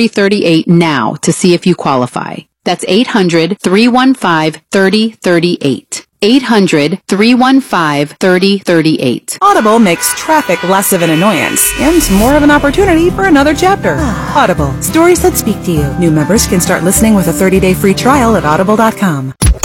3038 now to see if you qualify. That's 800-315-3038. 800-315-3038. Audible makes traffic less of an annoyance and more of an opportunity for another chapter. Audible. Stories that speak to you. New members can start listening with a 30-day free trial at audible.com.